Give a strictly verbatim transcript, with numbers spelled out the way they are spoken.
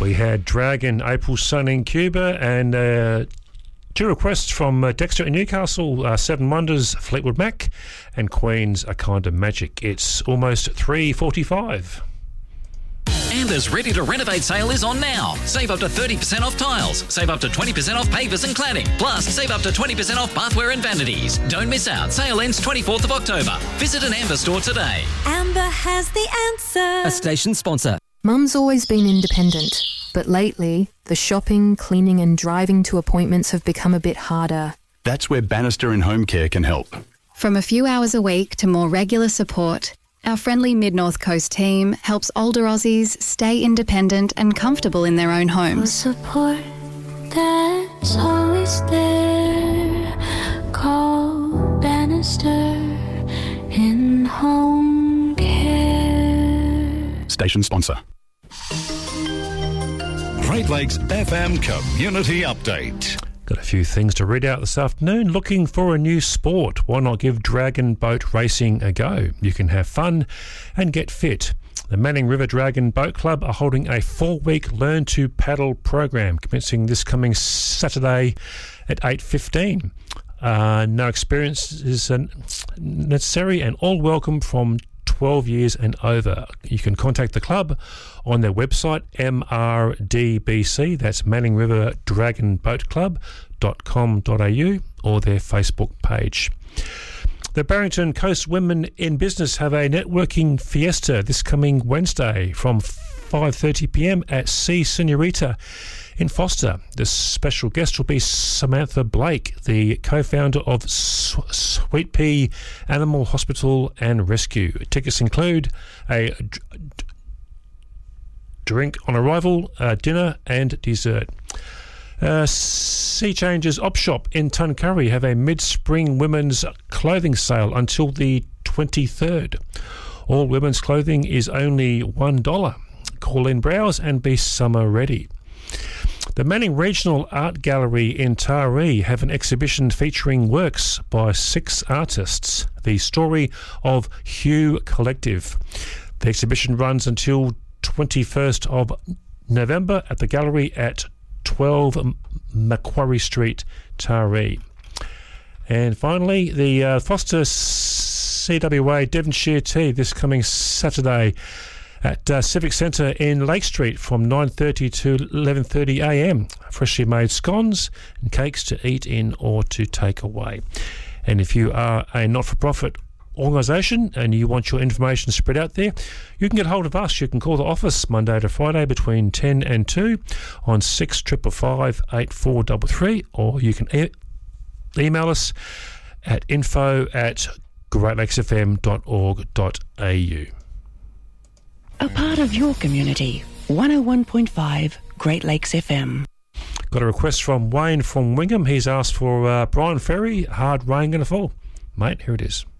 We had Dragon, April Sun in Cuba, and uh, two requests from uh, Dexter in Newcastle, uh, Seven Wonders, Fleetwood Mac, and Queen's A Kind of Magic. It's almost three forty-five. Amber's Ready to Renovate sale is on now. Save up to thirty percent off tiles. Save up to twenty percent off pavers and cladding. Plus, save up to twenty percent off bathware and vanities. Don't miss out. Sale ends twenty-fourth of October. Visit an Amber store today. Amber has the answer. A station sponsor. Mum's always been independent, but lately, the shopping, cleaning and driving to appointments have become a bit harder. That's where Bannister and Home Care can help. From a few hours a week to more regular support, our friendly Mid-North Coast team helps older Aussies stay independent and comfortable in their own homes. Support that's always there. Call Bannister in Home Care. Station sponsor. Great Lakes F M Community Update. Got a few things to read out this afternoon. Looking for a new sport? Why not give Dragon Boat Racing a go? You can have fun and get fit. The Manning River Dragon Boat Club are holding a four-week Learn to Paddle program commencing this coming Saturday at eight fifteen. Uh, no experience is uh, necessary and all welcome from twelve years and over. You can contact the club on their website, M R D B C, that's Manning River Dragon Boat Club dot com dot a u, or their Facebook page. The Barrington Coast Women in Business have a networking fiesta this coming Wednesday from five thirty p m at C Senorita in Foster. The special guest will be Samantha Blake, the co-founder of S- Sweet Pea Animal Hospital and Rescue. Tickets include a d- d- drink on arrival, uh, dinner and dessert. Uh, Sea Changes Op Shop in Tuncurry have a mid-spring women's clothing sale until the twenty-third. All women's clothing is only one dollar. Call in, browse and be summer ready. The Manning Regional Art Gallery in Taree have an exhibition featuring works by six artists. The Story of Hugh Collective. The exhibition runs until twenty-first of November at the gallery at twelve Macquarie Street, Taree. And finally, the uh, Foster C W A Devonshire Tea this coming Saturday at uh, Civic Centre in Lake Street from nine thirty to eleven thirty a m. Freshly made scones and cakes to eat in or to take away. And if you are a not-for-profit organisation and you want your information spread out there, you can get hold of us. You can call the office Monday to Friday between ten and two on six five five, eight four three three, or you can e- email us at info at great lakes f m dot org dot a u. A part of your community. one oh one point five Great Lakes F M. Got a request from Wayne from Wingham. He's asked for uh, Brian Ferry, Hard Rain Gonna Fall. Mate, here it is.